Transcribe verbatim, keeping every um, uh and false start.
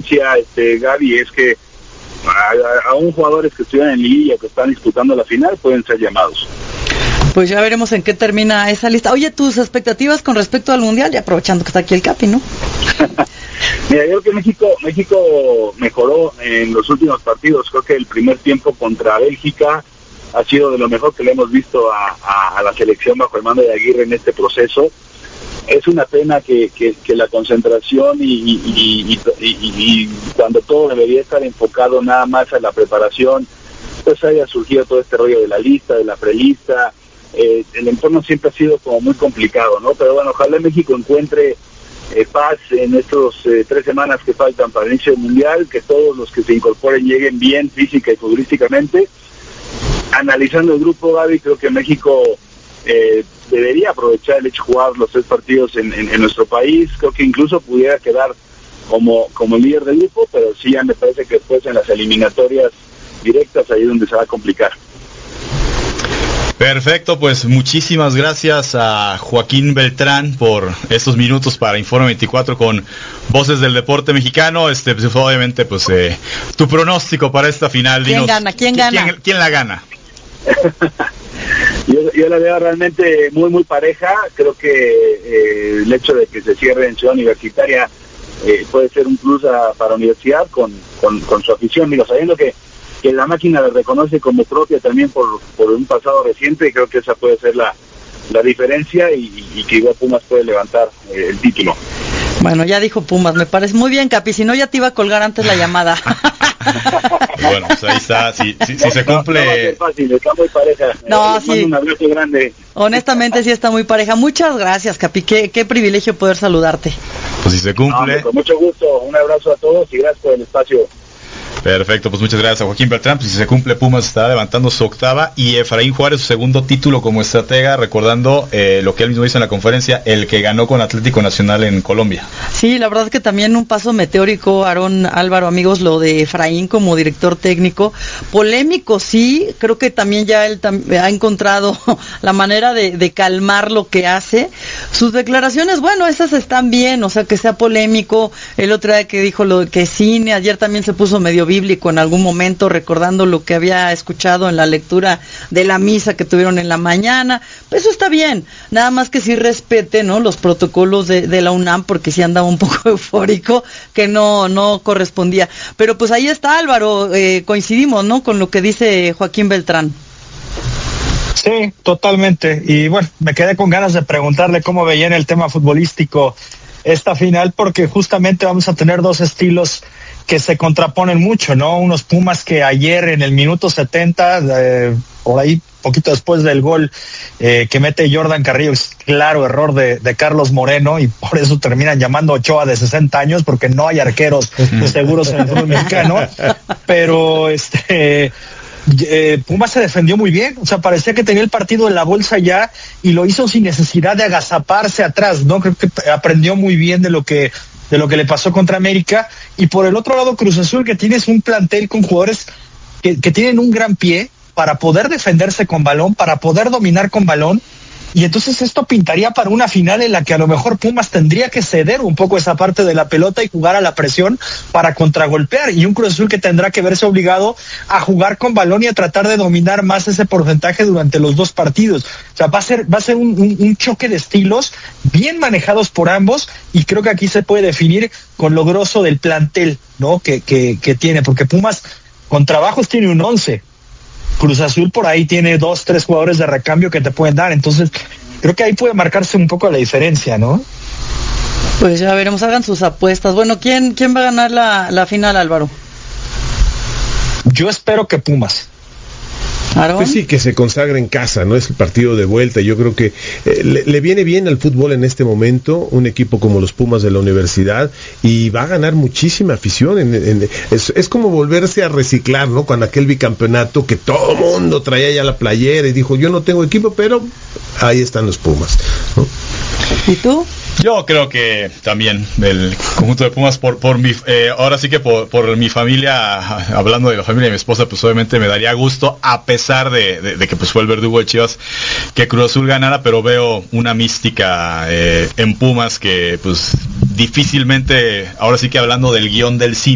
decía este Gaby, es que a, aún jugadores que estuvieran en liguilla, que están disputando la final, pueden ser llamados. Pues ya veremos en qué termina esa lista. Oye, tus expectativas con respecto al Mundial, y aprovechando que está aquí el Capi, ¿no? Mira, yo creo que México México mejoró en los últimos partidos. Creo que el primer tiempo contra Bélgica ha sido de lo mejor que le hemos visto a, a, a la selección bajo el mando de Aguirre en este proceso. Es una pena que, que, que la concentración y, y, y, y, y, y cuando todo debería estar enfocado nada más a la preparación, pues haya surgido todo este rollo de la lista, de la prelista. Eh, el entorno siempre ha sido como muy complicado, ¿no? Pero bueno, ojalá México encuentre eh, paz en estas eh, tres semanas que faltan para el inicio del Mundial, que todos los que se incorporen lleguen bien física y futbolísticamente. Analizando el grupo, Gaby, creo que México eh, debería aprovechar el hecho de jugar los tres partidos en, en, en nuestro país. Creo que incluso pudiera quedar como, como líder del grupo, pero sí ya me parece que después en las eliminatorias directas ahí es donde se va a complicar. Perfecto, pues muchísimas gracias a Joaquín Beltrán por estos minutos para Informe veinticuatro con Voces del Deporte Mexicano. Este, pues, obviamente, pues eh, tu pronóstico para esta final. ¿Quién Dinos, gana? ¿Quién gana? ¿Quién, quién la gana? yo, yo la veo realmente muy, muy pareja. Creo que eh, el hecho de que se cierre en Ciudad Universitaria eh, puede ser un plus a, para Universidad con, con, con su afición. Digo, sabiendo que que la máquina la reconoce como propia también por, por un pasado reciente, y creo que esa puede ser la, la diferencia y, y que igual Pumas puede levantar eh, el título. Bueno, ya dijo Pumas, me parece muy bien, Capi, si no ya te iba a colgar antes la llamada. Bueno, pues ahí está, si, si, si se cumple... No, no va a ser fácil, está muy pareja. No, eh, sí. Un abrazo grande. Honestamente sí está muy pareja. Muchas gracias, Capi, qué, qué privilegio poder saludarte. Pues si se cumple... No, con mucho gusto, un abrazo a todos y gracias por el espacio. Perfecto, pues muchas gracias a Joaquín Beltrán. Pues si se cumple, Pumas está levantando su octava y Efraín Juárez su segundo título como estratega, recordando eh, lo que él mismo hizo en la conferencia, el que ganó con Atlético Nacional en Colombia. Sí, la verdad es que también un paso meteórico, Aarón, Álvaro, amigos, lo de Efraín como director técnico. Polémico, sí, creo que también ya él tam- ha encontrado la manera de, de calmar lo que hace. Sus declaraciones, bueno, esas están bien, o sea, que sea polémico. El otro día que dijo lo de que cine, ayer también se puso medio bíblico en algún momento, recordando lo que había escuchado en la lectura de la misa que tuvieron en la mañana. Pues eso está bien, nada más que sí respete, ¿no?, los protocolos de, de la UNAM, porque sí andaba un poco eufórico, que no no correspondía. Pero pues ahí está, Álvaro, eh, coincidimos, ¿no?, con lo que dice Joaquín Beltrán. Sí, totalmente. Y bueno, me quedé con ganas de preguntarle cómo veía en el tema futbolístico esta final, porque justamente vamos a tener dos estilos que se contraponen mucho, ¿no? Unos Pumas que ayer en el minuto setenta, eh, por ahí, poquito después del gol eh, que mete Jordan Carrillo, es claro error de, de Carlos Moreno, y por eso terminan llamando a Ochoa de sesenta años, porque no hay arqueros seguros en el fútbol mexicano. Pero este... Eh, Pumas se defendió muy bien, o sea, parecía que tenía el partido en la bolsa ya y lo hizo sin necesidad de agazaparse atrás, ¿no? Creo que aprendió muy bien de lo que de lo que le pasó contra América. Y por el otro lado, Cruz Azul, que tienes un plantel con jugadores que, que tienen un gran pie para poder defenderse con balón, para poder dominar con balón. Y entonces esto pintaría para una final en la que a lo mejor Pumas tendría que ceder un poco esa parte de la pelota y jugar a la presión para contragolpear, y un Cruz Azul que tendrá que verse obligado a jugar con balón y a tratar de dominar más ese porcentaje durante los dos partidos. O sea, va a ser, va a ser un, un, un choque de estilos bien manejados por ambos, y creo que aquí se puede definir con lo grosso del plantel, ¿no?, que, que, que tiene, porque Pumas con trabajos tiene un once. Cruz Azul por ahí tiene dos, tres jugadores de recambio que te pueden dar. Entonces, creo que ahí puede marcarse un poco la diferencia, ¿no? Pues ya veremos, hagan sus apuestas. Bueno, ¿quién, quién va a ganar la, la final, Álvaro? Yo espero que Pumas. Pues sí, que se consagra en casa, ¿no? Es el partido de vuelta. Yo creo que eh, le, le viene bien al fútbol en este momento, un equipo como los Pumas de la universidad, y va a ganar muchísima afición. En, en, es, es como volverse a reciclar, ¿no? Con aquel bicampeonato que todo mundo traía ya la playera y dijo, yo no tengo equipo, pero ahí están los Pumas, ¿no? ¿Y tú? Yo creo que también el conjunto de Pumas, por por mi eh, ahora sí que por, por mi familia, hablando de la familia de mi esposa, pues obviamente me daría gusto, a pesar de, de, de que pues fue el verdugo de Chivas, que Cruz Azul ganara, pero veo una mística eh, en Pumas que pues difícilmente, ahora sí que hablando del guión del cine,